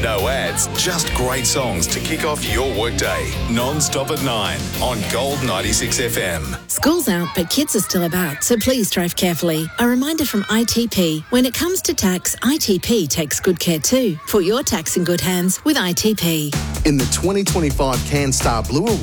No ads, just great songs to kick off your workday. Non-stop at 9 on Gold 96 FM. School's out, but kids are still about, so please drive carefully. A reminder from ITP. When it comes to tax, ITP takes good care too. Put your tax in good hands with ITP. In the 2025 CanStar Blue Award,